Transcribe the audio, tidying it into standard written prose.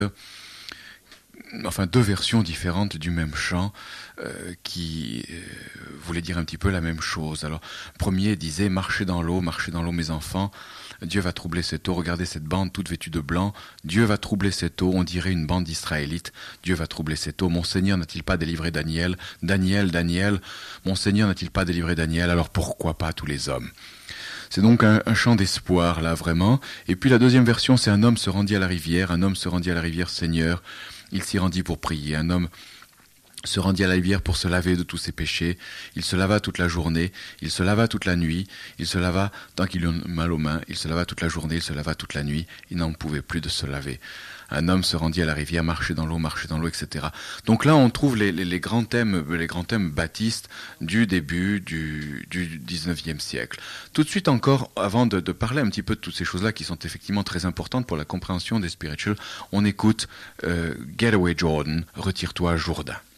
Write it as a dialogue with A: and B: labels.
A: enfin deux versions différentes du même chant qui voulaient dire un petit peu la même chose. Alors, premier disait « Marchez dans l'eau mes enfants, Dieu va troubler cette eau, regardez cette bande toute vêtue de blanc, Dieu va troubler cette eau, on dirait une bande d'Israélites, Dieu va troubler cette eau, mon Seigneur n'a-t-il pas délivré Daniel, Daniel, mon Seigneur n'a-t-il pas délivré Daniel, alors pourquoi pas tous les hommes ?» C'est donc un chant d'espoir, là, vraiment. Et puis la deuxième version, c'est un homme se rendit à la rivière, Seigneur, il s'y rendit pour prier. Un homme se rendit à la rivière pour se laver de tous ses péchés. Il se lava toute la journée, il se lava toute la nuit, il se lava tant qu'il eut mal aux mains, il se lava toute la journée, il se lava toute la nuit, il n'en pouvait plus de se laver. Un homme se rendit à la rivière, marchait dans l'eau, etc. Donc là, on trouve les grands thèmes baptistes du début du 19e siècle. Tout de suite encore, avant de parler un petit peu de toutes ces choses-là qui sont effectivement très importantes pour la compréhension des spirituals, on écoute Get Away Jordan, retire-toi Jourdain.